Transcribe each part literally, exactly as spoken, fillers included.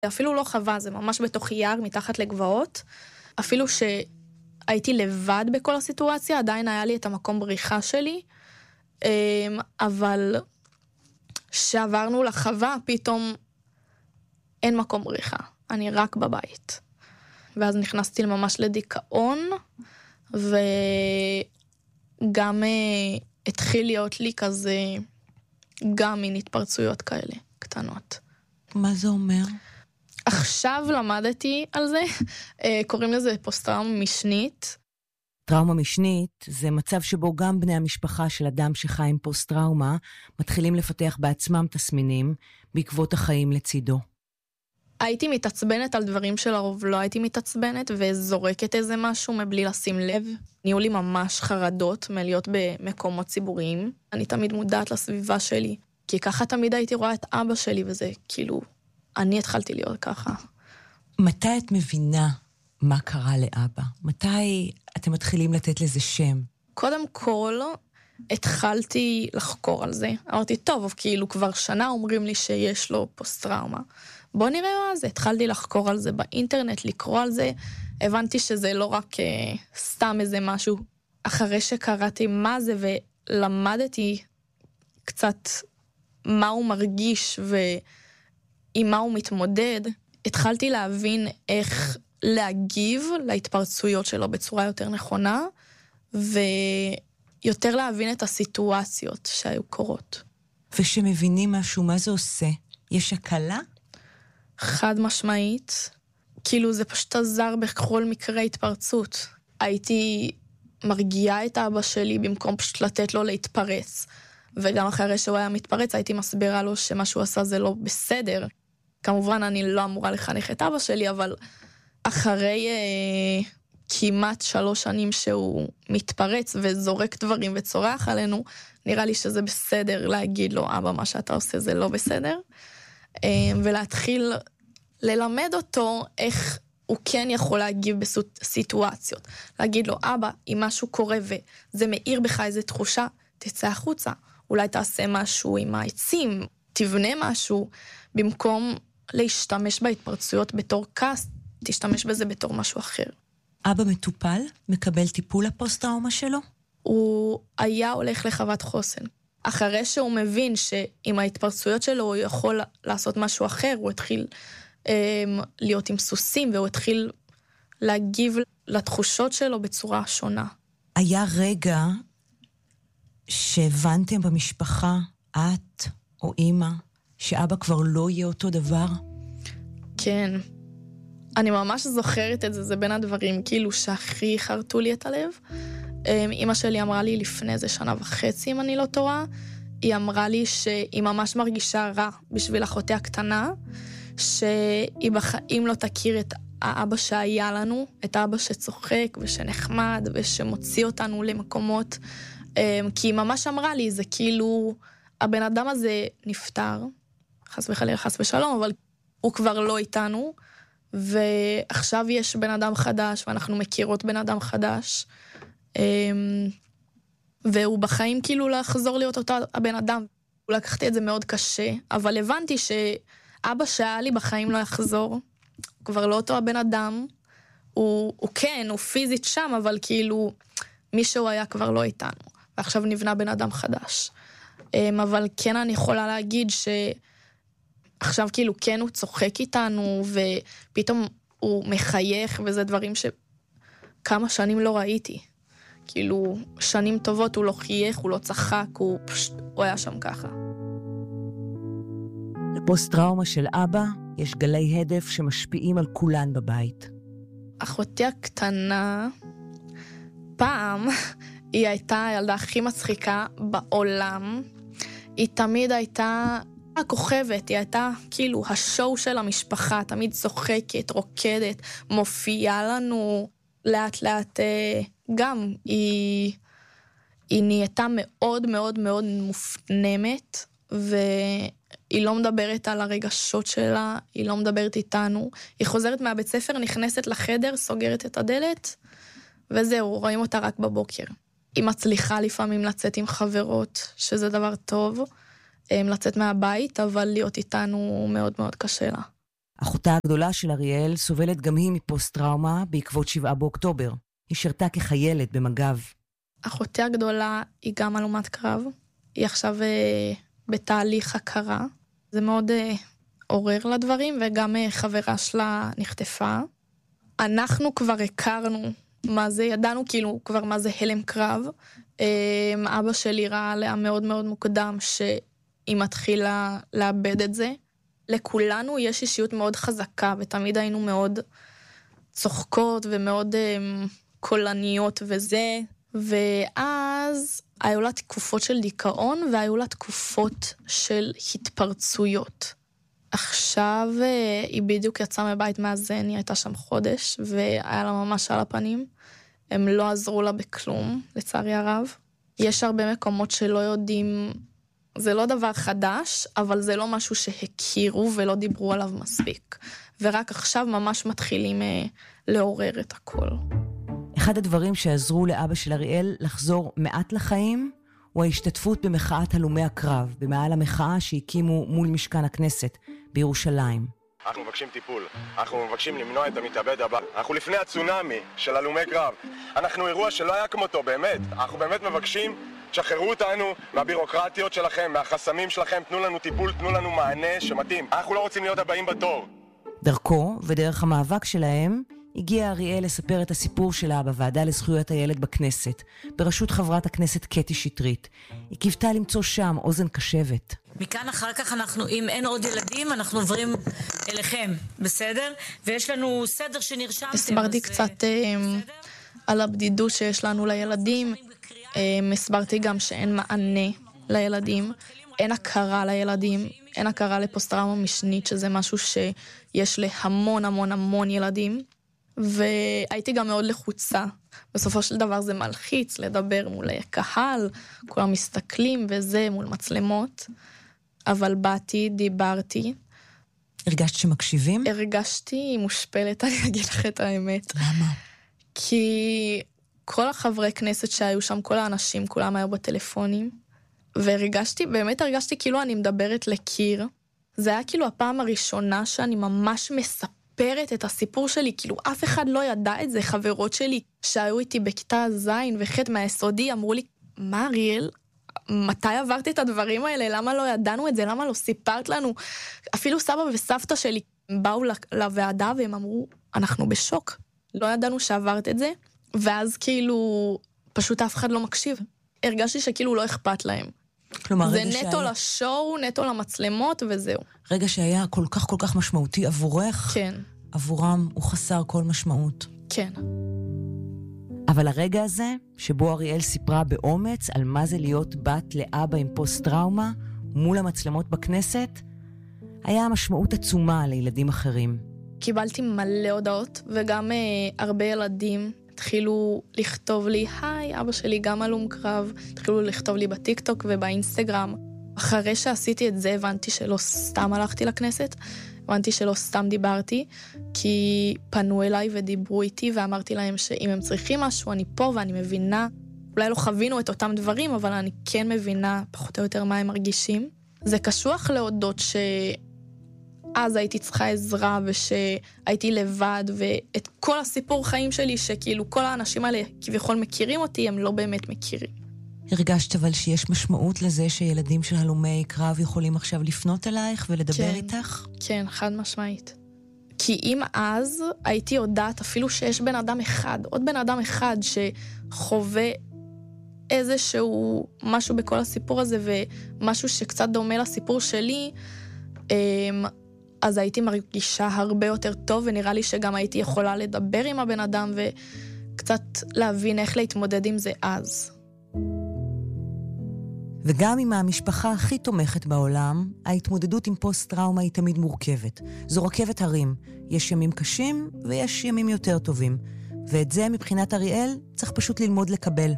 אפילו לא חווה, זה ממש בתוך יער, מתחת לגבעות. אפילו שהייתי לבד בכל הסיטואציה, עדיין היה לי את המקום בריחה שלי. אבל שעברנו לחווה, פתאום אין מקום בריחה. אני רק בבית. ואז נכנסתי ממש לדיכאון, וגם התחיל להיות לי כזה, גם מין התפרצויות כאלה, קטנות. מה זה אומר? עכשיו למדתי על זה, קוראים לזה פוסט-טראומה משנית. טראומה משנית זה מצב שבו גם בני המשפחה של אדם שחי עם פוסט-טראומה מתחילים לפתח בעצמם תסמינים בעקבות החיים לצידו. הייתי מתעצבנת על דברים שלרוב לא הייתי מתעצבנת, וזורקת איזה משהו מבלי לשים לב. נהיו לי ממש חרדות מלהיות במקומות ציבוריים. אני תמיד מודעת לסביבה שלי, כי ככה תמיד הייתי רואה את אבא שלי, וזה כאילו, אני התחלתי להיות ככה. מתי את מבינה מה קרה לאבא? מתי אתם מתחילים לתת לזה שם? קודם כל, התחלתי לחקור על זה. אמרתי, טוב, כאילו כבר שנה אומרים לי שיש לו פוסט-טראומה. בוא נראה מה זה. התחלתי לחקור על זה באינטרנט, לקרוא על זה. הבנתי שזה לא רק uh, סתם איזה משהו. אחרי שקראתי מה זה ולמדתי קצת מה הוא מרגיש ועם מה הוא מתמודד, התחלתי להבין איך להגיב להתפרצויות שלו בצורה יותר נכונה, ויותר להבין את הסיטואציות שהיו קורות. ושמבינים משהו, מה זה עושה? יש הקלה? חד משמעית. כאילו זה פשוט עזר בכל מקרה התפרצות. הייתי מרגיעה את אבא שלי במקום פשוט לתת לו להתפרץ. וגם אחרי שהוא היה מתפרץ, הייתי מסבירה לו שמה שהוא עשה זה לא בסדר. כמובן אני לא אמורה לחנך את אבא שלי, אבל אחרי אה, כמעט שלוש שנים שהוא מתפרץ וזורק דברים וצורח עלינו, נראה לי שזה בסדר להגיד לו, אבא, מה שאתה עושה זה לא בסדר. אה, ולהתחיל ללמד אותו איך הוא כן יכול להגיב בסיטואציות. להגיד לו, אבא, אם משהו קורה וזה מאיר בך איזו תחושה, תצא החוצה. אולי תעשה משהו עם העצים, תבנה משהו, במקום להשתמש בהתפרצויות בתור כעס, תשתמש בזה בתור משהו אחר. אבא מטופל? מקבל טיפול לפוסט-טראומה שלו? הוא היה הולך לחוות חוסן. אחרי שהוא מבין שעם ההתפרצויות שלו הוא יכול לעשות משהו אחר, הוא התחיל אה, להיות עם סוסים, והוא התחיל להגיב לתחושות שלו בצורה שונה. היה רגע שהבנתם במשפחה, את או אמא, שאבא כבר לא יהיה אותו דבר? כן. אני ממש זוכרת את זה, זה בין הדברים כאילו שהכי חרטו לי את הלב. אמא שלי אמרה לי לפני זה שנה וחצי, אם אני לא טועה, היא אמרה לי שהיא ממש מרגישה רע בשביל אחותי הקטנה, שהיא בחיים לא תכיר את האבא שהיה לנו, את האבא שצוחק ושנחמד ושמוציא אותנו למקומות, כי היא ממש אמרה לי, זה כאילו, הבן אדם הזה נפטר, חס וחלילה, חס ושלום, אבל הוא כבר לא איתנו, ועכשיו יש בן אדם חדש, ואנחנו מכירות בן אדם חדש, והוא בחיים כאילו לחזור להיות אותו הבן אדם. לקחתי את זה מאוד קשה, אבל הבנתי שאבא שהיה לי בחיים לא יחזור, הוא כבר לא אותו הבן אדם, הוא, הוא כן, הוא פיזית שם, אבל כאילו מישהו היה כבר לא איתנו, ועכשיו נבנה בן אדם חדש. אבל כן אני יכולה להגיד שעכשיו כאילו כן הוא צוחק איתנו, ופתאום הוא מחייך, וזה דברים שכמה שנים לא ראיתי. כאילו שנים טובות הוא לא חייך, הוא לא צחק, הוא פשוט, הוא היה שם ככה. לפוסט-טראומה של אבא יש גלי הדף שמשפיעים על כולן בבית. אחותי הקטנה, פעם היא הייתה הילדה הכי מצחיקה בעולם. היא תמיד הייתה הכוכבת, היא הייתה כאילו השואו של המשפחה, תמיד צוחקת, רוקדת, מופיעה לנו לאט לאט. גם היא, היא נהייתה מאוד מאוד מאוד מופנמת, והיא לא מדברת על הרגשות שלה, היא לא מדברת איתנו. היא חוזרת מהבית ספר, נכנסת לחדר, סוגרת את הדלת, וזהו, רואים אותה רק בבוקר. היא מצליחה לפעמים לצאת עם חברות, שזה דבר טוב, לצאת מהבית, אבל להיות איתנו מאוד מאוד קשה לה. אחותה הגדולה של אריאל סובלת גם היא מפוסט-טראומה בעקבות שבעה באוקטובר. היא שירתה כחיילת במג"ב. אחותי הגדולה היא גם הלומת קרב. היא עכשיו אה, בתהליך הכרה. זה מאוד אה, עורר לדברים, וגם אה, חברה שלה נחטפה. אנחנו כבר הכרנו מה זה, ידענו כאילו כבר מה זה הלם קרב. אה, אבא שלי ראה עליה מאוד מאוד מוקדם שהיא מתחילה לאבד את זה. לכולנו יש אישיות מאוד חזקה, ותמיד היינו מאוד צוחקות ומאוד um, קולניות וזה, ואז היו לה תקופות של דיכאון, והיו לה תקופות של התפרצויות. עכשיו uh, היא בדיוק יצאה מבית מאזן, היא הייתה שם חודש, והיה לה ממש על הפנים. הם לא עזרו לה בכלום, לצערי הרב. יש הרבה מקומות שלא יודעים, זה לא דבר חדש, אבל זה לא משהו שהכירו ולא דיברו עליו מספיק. ורק עכשיו ממש מתחילים אה, לעורר את הכל. אחד הדברים שעזרו לאבא של אריאל לחזור מעט לחיים, הוא ההשתתפות במחאת הלומי הקרב, במעל המחאה שהקימו מול משכן הכנסת בירושלים. אנחנו מבקשים טיפול, אנחנו מבקשים למנוע את המתאבד הבא. אנחנו לפני הצונאמי של הלומי קרב. אנחנו אירוע שלא היה כמותו, באמת. אנחנו באמת מבקשים, שחררו אותנו מהבירוקרטיות שלכם, מהחסמים שלכם, תנו לנו טיפול, תנו לנו מענה שמתאים. אנחנו לא רוצים להיות הבאים בתור. דרכו ודרך המאבק שלהם, הגיע אריאל לספר את הסיפור שלה בוועדה לזכויות הילד בכנסת, בראשות חברת הכנסת קטי שטרית. היא קיוותה למצוא שם אוזן קשבת. מכאן אחר כך אנחנו, אם אין עוד ילדים, אנחנו עוברים אליכם, בסדר? ויש לנו סדר שנרשמתם. הסברתי אז... קצת בסדר? על הבדידות שיש לנו לילדים. הסברתי גם שאין מענה לילדים, אין הכרה לילדים, אין הכרה לפוסט-טראומה משנית, שזה משהו שיש להמון המון המון ילדים. והייתי גם מאוד לחוצה. בסופו של דבר זה מלחיץ לדבר מול הקהל, כולם מסתכלים וזה מול מצלמות. אבל באתי, דיברתי. הרגשת שמקשיבים? הרגשתי מושפלת, אני אגיד לך את האמת. למה? כי כל החברי כנסת שהיו שם, כל האנשים, כולם היו בטלפונים. והרגשתי, באמת הרגשתי כאילו אני מדברת לקיר. זה היה כאילו הפעם הראשונה שאני ממש מספרת את הסיפור שלי, כאילו אף אחד לא ידע את זה. חברות שלי שהיו איתי בכיתה זין וחד מהיסודי אמרו לי, מה אריאל? מתי עברת את הדברים האלה? למה לא ידענו את זה? למה לא סיפרת לנו? אפילו סבא וסבתא שלי באו לוועדה והם אמרו, אנחנו בשוק. לא ידענו שעברת את זה, ואז כאילו פשוט אף אחד לא מקשיב. הרגשתי שכאילו לא אכפת להם. כלומר, זה נטו שהיה... לשואו, נטו למצלמות וזהו. רגע שהיה כל כך כל כך משמעותי עבורך, כן. עבורם הוא חסר כל משמעות. כן. אבל הרגע הזה, שבו אריאל סיפרה באומץ על מה זה להיות בת לאבא עם פוסט-טראומה, מול המצלמות בכנסת, היה משמעות עצומה לילדים אחרים. קיבלתי מלא הודעות, וגם אה, הרבה ילדים התחילו לכתוב לי, היי, אבא שלי גם הלום קרב, התחילו לכתוב לי בטיקטוק ובאינסטגרם. אחרי שעשיתי את זה, הבנתי שלא סתם הלכתי לכנסת, הבנתי שלא סתם דיברתי, כי פנו אליי ודיברו איתי, ואמרתי להם שאם הם צריכים משהו, אני פה ואני מבינה, אולי לא חווינו את אותם דברים, אבל אני כן מבינה פחות או יותר מה הם מרגישים. זה קשוח להודות ש... אז הייתי צריכה עזרה ושהייתי לבד, ואת כל הסיפור חיים שלי שכאילו כל האנשים האלה כביכול מכירים אותי, הם לא באמת מכירים. הרגשת אבל שיש משמעות לזה שילדים של הלומי קרב יכולים עכשיו לפנות אלייך ולדבר כן, איתך? כן, חד משמעית. כי אם אז הייתי יודעת אפילו שיש בן אדם אחד, עוד בן אדם אחד שחווה איזשהו משהו בכל הסיפור הזה, ומשהו שקצת דומה לסיפור שלי, אז הייתי מרגישה הרבה יותר טוב, ונראה לי שגם הייתי יכולה לדבר עם הבן אדם, וקצת להבין איך להתמודד עם זה אז. וגם עם המשפחה הכי תומכת בעולם, ההתמודדות עם פוסט-טראומה היא תמיד מורכבת. זו רכבת הרים. יש ימים קשים ויש ימים יותר טובים. ואת זה מבחינת אריאל צריך פשוט ללמוד לקבל.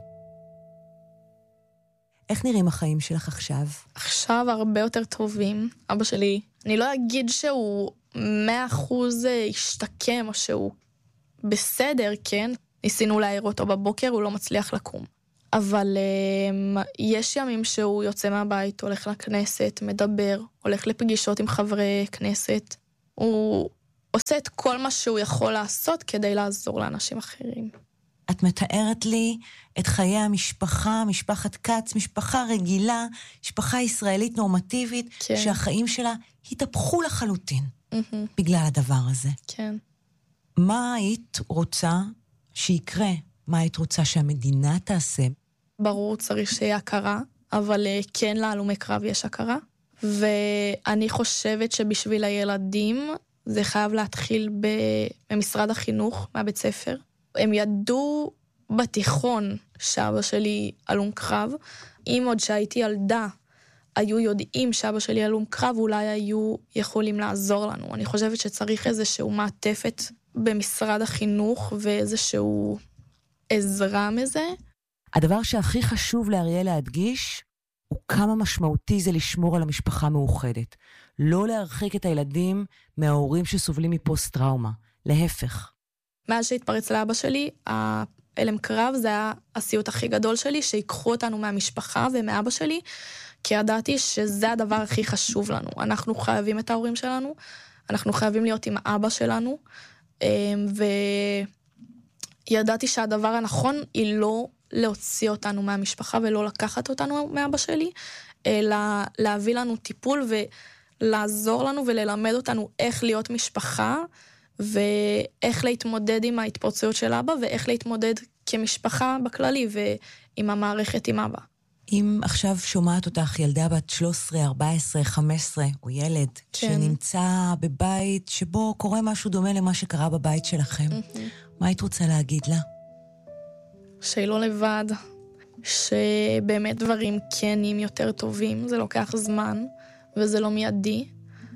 איך נראים החיים שלך עכשיו? עכשיו הרבה יותר טובים. אבא שלי, אני לא אגיד שהוא מאה אחוז השתקם, או שהוא בסדר, כן? ניסינו להעיר אותו בבוקר, הוא לא מצליח לקום. אבל um, יש ימים שהוא יוצא מהבית, הולך לכנסת, מדבר, הולך לפגישות עם חברי כנסת. הוא עושה את כל מה שהוא יכול לעשות כדי לעזור לאנשים אחרים. את מתארת לי את חיי המשפחה, משפחת קץ, משפחה רגילה, משפחה ישראלית נורמטיבית, כן. שהחיים שלה התהפכו לחלוטין, Mm-hmm. בגלל הדבר הזה. כן. מה היית רוצה שיקרה? מה היית רוצה שהמדינה תעשה? ברור צריך שיהיה הכרה, אבל כן להלומי קרב יש הכרה. ואני חושבת שבשביל הילדים זה חייב להתחיל במשרד החינוך, מהבית ספר. הם ידעו בתיכון שאבא שלי הלום קרב. אם עוד שהייתי ילדה, היו יודעים שאבא שלי הלום קרב, אולי היו יכולים לעזור לנו. אני חושבת שצריך איזשהו מעטפת במשרד החינוך, ואיזשהו עזרה מזה. הדבר שהכי חשוב לאריאל להדגיש, הוא כמה משמעותי זה לשמור על המשפחה מאוחדת. לא להרחיק את הילדים מההורים שסובלים מפוסט-טראומה. להפך. מאז שהתפרץ לאבא שלי, ההלם קרב זה היה הסיוט הכי גדול שלי, שיקחו אותנו מהמשפחה ומאבא שלי, כי ידעתי שזה הדבר הכי חשוב לנו. אנחנו חייבים את ההורים שלנו, אנחנו חייבים להיות עם אבא שלנו, וידעתי שהדבר הנכון היא לא להוציא אותנו מהמשפחה ולא לקחת אותנו מאבא שלי, אלא להביא לנו טיפול ולעזור לנו וללמד אותנו איך להיות משפחה, ואיך להתמודד עם ההתפרצויות של אבא, ואיך להתמודד כמשפחה בכללי, ועם המערכת עם אבא. אם עכשיו שומעת אותך ילדה בת שלוש עשרה, ארבע עשרה, חמש עשרה, או ילד, כן. שנמצא בבית שבו קורה משהו דומה למה שקרה בבית שלכם, mm-hmm. מה היית רוצה להגיד לה? שהיא לא לבד, שבאמת דברים כן נהיים יותר טובים, זה לוקח זמן, וזה לא מיידי,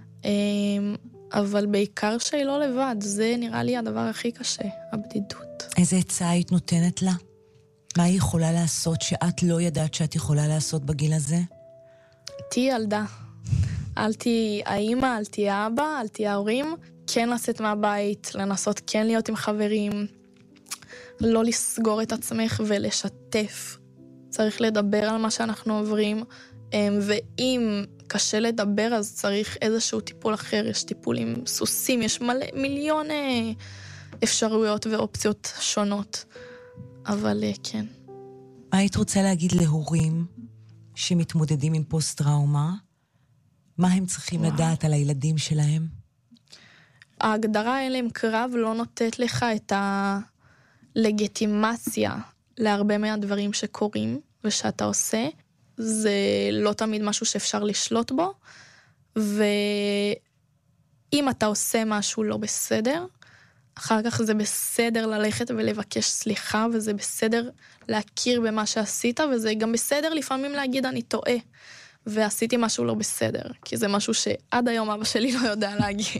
אבל בעיקר שהיא לא לבד, זה נראה לי הדבר הכי קשה, הבדידות. איזה עצה היית נותנת לה? מה היא יכולה לעשות שאת לא ידעת שאת יכולה לעשות בגיל הזה? תהי ילדה. אל תהי האמא, אל תהי האבא, אל תהי ההורים. כן לצאת מהבית, לנסות כן להיות עם חברים, לא לסגור את עצמך ולשתף. צריך לדבר על מה שאנחנו עוברים, ואם קשה לדבר, אז צריך איזשהו טיפול אחר. יש טיפול עם סוסים, יש מלא, מיליון אפשרויות ואופציות שונות. אבל כן. מה היית רוצה להגיד להורים שמתמודדים עם פוסט-טראומה? מה הם צריכים וואו. לדעת על הילדים שלהם? ההגדרה הלם קרב לא נותנת לך את הלגיטימציה להרבה מהדברים שקורים ושאתה עושה. זה לא תמיד משהו שאפשר לשלוט בו, ואם אתה עושה משהו לא בסדר, אחר כך זה בסדר ללכת ולבקש סליחה, וזה בסדר להכיר במה שעשית, וזה גם בסדר לפעמים להגיד אני טועה, ועשיתי משהו לא בסדר, כי זה משהו שעד היום אבא שלי לא יודע להגיד.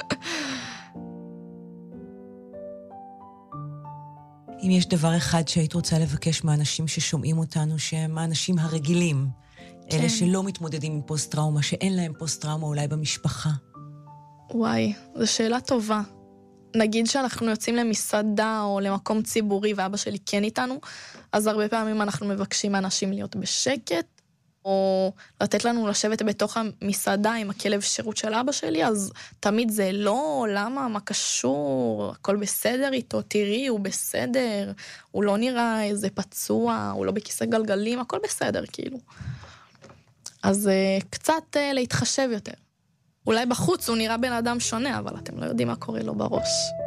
אם יש דבר אחד שהיית רוצה לבקש מהאנשים ששומעים אותנו, שהם האנשים הרגילים, כן. אלה שלא מתמודדים עם פוסט-טראומה, שאין להם פוסט-טראומה אולי במשפחה. וואי, זו שאלה טובה. נגיד שאנחנו יוצאים למסעדה או למקום ציבורי ואבא שלי כן איתנו, אז הרבה פעמים אנחנו מבקשים מאנשים להיות בשקט, או לתת לנו לשבת בתוך המסעדה עם הכלב שירות של אבא שלי, אז תמיד זה לא, למה, מה קשור, הכל בסדר איתו, תראי, הוא בסדר, הוא לא נראה איזה פצוע, הוא לא בכיסא גלגלים, הכל בסדר, כאילו. אז קצת להתחשב יותר. אולי בחוץ הוא נראה בן אדם שונה, אבל אתם לא יודעים מה קורה לו בראש.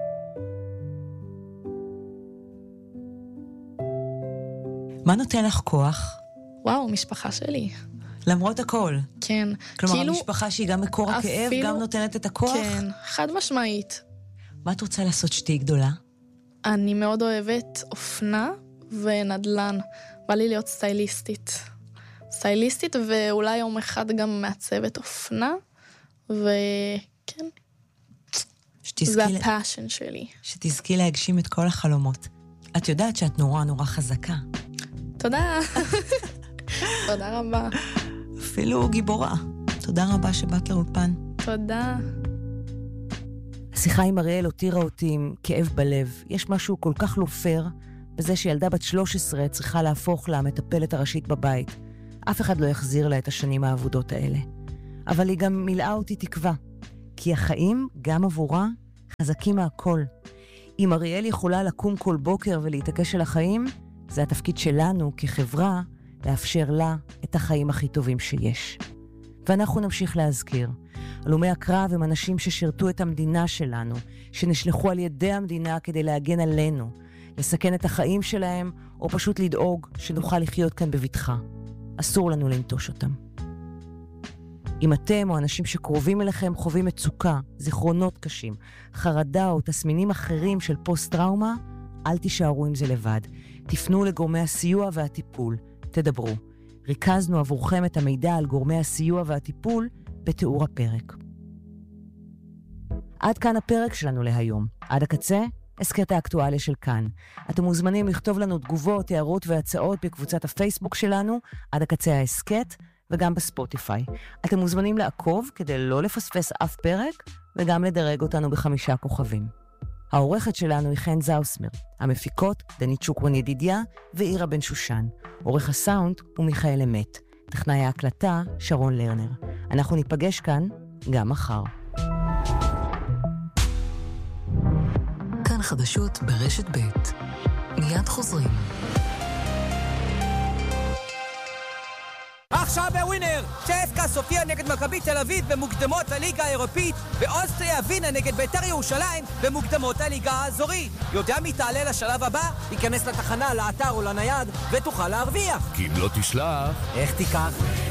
מה נותן לך כוח? וואו, משפחה שלי. למרות הכל? כן. כלומר, כאילו, המשפחה שהיא גם מקור הכאב, אפילו, גם נותנת את הכוח? כן, חד משמעית. מה את רוצה לעשות שתהי גדולה? אני מאוד אוהבת אופנה ונדלן. בא לי להיות סטייליסטית. סטייליסטית, ואולי יום אחד גם מעצבת אופנה. וכן, זה הפאשן שלי. שתזכי להגשים את כל החלומות. את יודעת שאת נורא נורא חזקה. תודה. תודה רבה. אפילו גיבורה. תודה רבה שבאת לאולפן. תודה. השיחה עם אריאל הותירה אותי עם כאב בלב. יש משהו כל כך לא פייר בזה שילדה בת שלוש עשרה צריכה להפוך לה המטפלת הראשית בבית. אף אחד לא יחזיר לה את השנים העבודות האלה. אבל היא גם מילאה אותי תקווה. כי החיים, גם עבורה, חזקים מהכל. אם אריאל יכולה לקום כל בוקר ולהתעקש על החיים, זה התפקיד שלנו כחברה לאפשר לה את החיים הכי טובים שיש. ואנחנו נמשיך להזכיר. הלומי הקרב הם אנשים ששירתו את המדינה שלנו, שנשלחו על ידי המדינה כדי להגן עלינו, לסכן את החיים שלהם, או פשוט לדאוג שנוכל לחיות כאן בבטחה. אסור לנו לנטוש אותם. אם אתם או אנשים שקרובים אליכם חווים מצוקה, זיכרונות קשים, חרדה או תסמינים אחרים של פוסט-טראומה, אל תישארו עם זה לבד. תפנו לגורמי הסיוע והטיפול. תדברו. ריכזנו עבורכם את המידע על גורמי הסיוע והטיפול בתיאור הפרק. עד כאן הפרק שלנו להיום. עד הקצה, הסקט האקטואליה של כאן. אתם מוזמנים לכתוב לנו תגובות, הערות והצעות בקבוצת הפייסבוק שלנו, עד הקצה ההסקט, וגם בספוטיפיי. אתם מוזמנים לעקוב כדי לא לפספס אף פרק, וגם לדרג אותנו בחמישה כוכבים. העורכת שלנו היא חן זאוסמר, המפיקות דנית שוקרון ידידיה ואירה בן שושן. עורך הסאונד הוא מיכאל אמת, טכנאי ההקלטה שרון לרנר. אנחנו ניפגש כאן גם מחר. כאן חדשות ברשת ב' מיד חוזרים. עכשיו בווינר, צ'סקה סופיה נגד מכבי תל אביב במוקדמות הליגה האירופית, ואוסטריה ווינה נגד בית"ר ירושלים במוקדמות הליגה האזורית. יודע מי תעלה לשלב הבא? ייכנס לתחנה, לאתר או לנייד ותוכל להרוויח. כי אם לא תשלח... איך תיקח?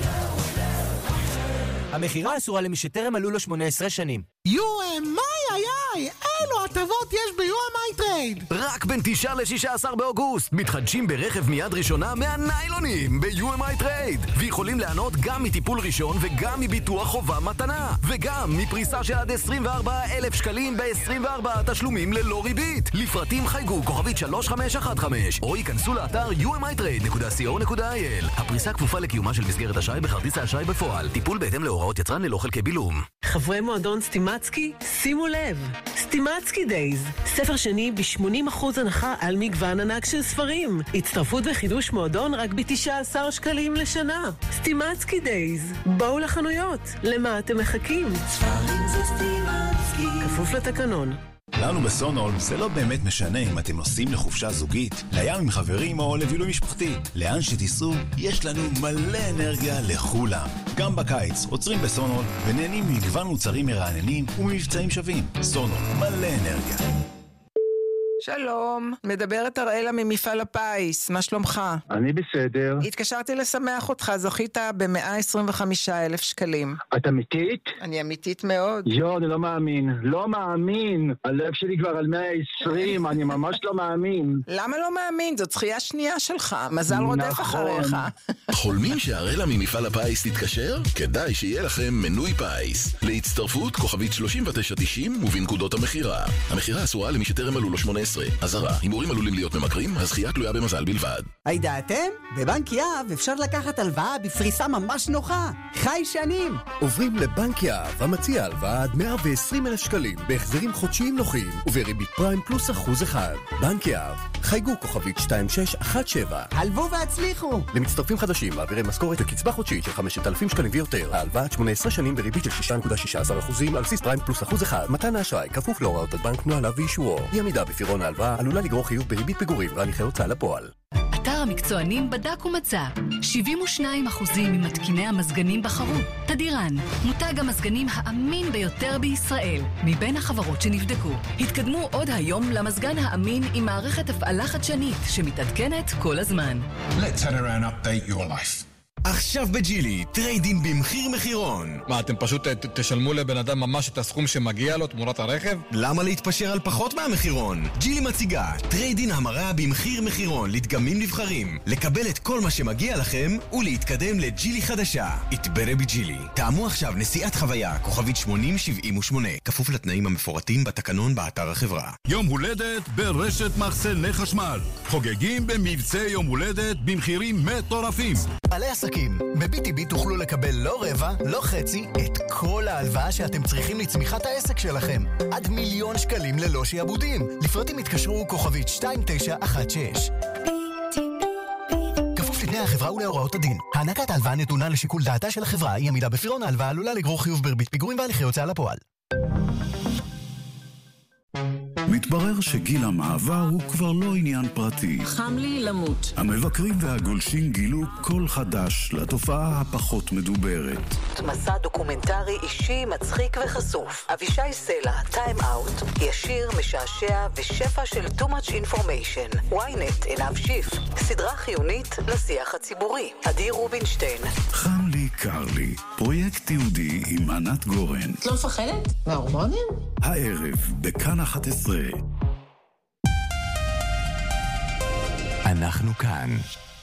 המחירה אסורה למי שטרם מלאו לו שמונה עשרה שנים. יו אם איי איי איי, אילו הטבות יש ב-יו אם איי טרייד. רק בין תשעה לשישה עשר באוגוסט מתחדשים ברכב מיד ראשונה מהניילונים ב-יו אם איי טרייד, ויכולים לענות גם מטיפול ראשון וגם מביטוח חובה מתנה, וגם מפריסה של עד עשרים וארבעה אלף שקלים ב-עשרים וארבעה תשלומים ללא ריבית. לפרטים חייגו כוכבית שלוש חמש אחת חמש או ייכנסו לאתר יו אם איי טרייד נקודה סי או נקודה איי אל. הפריסה כפופה לקיומה של מסגרת אשראי בכרטיס האשראי בפועל. טיפול בהתאם להוראות יצרן ללא חלקי בילום. חברי מועדון סטימצקי, שימו לב, סטימצקי דייז, ספר שני ב-שמונים אחוז הנחה על מגוון ענק של ספרים. הצטרפות וחידוש מועדון רק ב-תשעה עשר שקלים לשנה. סטימצקי דייז, בואו לחנויות, למה אתם מחכים? ספרים זה סטימצקי. כפוף לתקנון. לנו בסונול זה לא באמת משנה אם אתם נוסעים לחופשה זוגית, לים עם חברים או לבילוי משפחתי. לאן שתיסעו, יש לנו מלא אנרגיה לכולם. גם בקיץ עוצרים בסונול ונהנים ממגוון מוצרים מרעננים וממבצעים שווים. סונול, מלא אנרגיה. שלום, מדברת אראלה ממפעל הפיס, מה שלומך? אני בסדר. התקשרתי לשמח אותך, זוכית ב-מאה עשרים וחמישה אלף שקלים. את אמיתית? אני אמיתית מאוד. יו, אני לא מאמין, לא מאמין. הלב שלי כבר על מאה ועשרים, אני ממש לא מאמין. למה לא מאמין? זאת זכייה שנייה שלך, מזל רודף אחריך. חולמים שאראלה ממפעל הפיס תתקשר? כדאי שיהיה לכם מנוי פיס. להצטרפות כוכבית שלושים ותשע תשעים ובנקודות המחירה. המחירה אסורה למי שטרם מלאו לו שמונה עשרה. אזהרה, הימורים עלולים להיות ממכרים, הזכייה תלויה במזל בלבד. הידעתם? בבנק יהב אפשר לקחת הלוואה בפריסה ממש נוחה. חי שנים. עוברים לבנק יהב, המציע הלוואה עד מאה ועשרים אלף שקלים, בהחזרים חודשיים נוחים, ובריבית פריים פלוס אחוז אחד. בנק יהב, חייגו כוכבית שתיים שש אחת שבע. הלוו והצליחו. למצטרפים חדשים, מעבירי משכורת וקצבה חודשית של חמשת אלפים שקלים ויותר. ההלוואה עד שמונה עשרה שנים בריבית של שישה נקודה שישה עשר אחוזים על בסיס פריים פלוס אחוז אחד. מתן האשראי כפוף להוראות הבנק, נוהליו ואישורו. אי עמידה בפירעון ההלוואה עלולה לגרור חיוב בריבית פיגורים והליכי הוצאה לפועל. אתר המקצוענים בדק ומצא שבעים ושניים אחוז ממתקיני המזגנים בחרו תדירן, מותג המזגנים האמין ביותר בישראל מבין החברות שנבדקו. התקדמו עוד היום למזגן האמין עם מערכת הפעלה חדשנית שמתעדכנת כל הזמן. Let's turn around update your life. עכשיו בג'ילי, טריידין במחיר מחירון. מה, אתם פשוט ת, תשלמו לבן אדם ממש את הסכום שמגיע לו תמורת הרכב? למה להתפשר על פחות מהמחירון? ג'ילי מציגה טריידין המרה במחיר מחירון לדגמים נבחרים, לקבל את כל מה שמגיע לכם ולהתקדם לג'ילי חדשה. התברא בג'ילי. תאמו עכשיו נסיעת חוויה, כוכבית שמונים שבעים ושמונה, כפוף לתנאים המפורטים בתקנון באתר החברה. יום הולדת ברשת מחסני חשמל. חוגגים במבצע יום הולדת במחירים מטורפים. בעלי עסקים, ב-בי טי בי תוכלו לקבל לא רבע, לא חצי, את כל ההלוואה שאתם צריכים לצמיחת העסק שלכם. עד מיליון שקלים ללא שיעבודים. לפרטים התקשרו כוכבית שתיים תשע אחת שש. כפוף לתנאי החברה ולהוראות הדין. הענקת ההלוואה נתונה לשיקול דעתה של החברה, היא עמידה בפירעון ההלוואה עלולה לגרור חיוב בריבית פיגורים והליכי הוצאה לפועל. מתברר שגיל המעבר הוא כבר לא עניין פרטי. חם לי למות. המבקרים והגולשים גילו קול חדש לתופעה הפחות מדוברת. מסע דוקומנטרי אישי, מצחיק וחשוף. אבישי סלע, טיים אאוט, ישיר, משעשע ושפע של too much information. וויינט, עיניו שיף. סדרה חיונית לשיח הציבורי. עדי רובינשטיין. חם לי, קר לי. פרויקט תיעודי עם ענת גורן. את לא מפחדת? מההורמונים? הערב, בכאן אחת עשרה. אנחנו כאן.